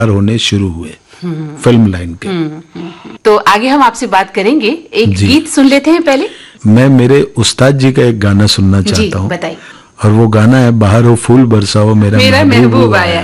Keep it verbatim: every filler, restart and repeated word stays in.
होने शुरू हुए फिल्म लाइन के। तो आगे हम आपसे बात करेंगे, एक गीत सुन लेते हैं पहले। मैं मेरे उस्ताद जी का एक गाना सुनना चाहता हूँ, बताइए। और वो गाना है बाहर हो फूल बरसाओ मेरा मेरा महबूब आया।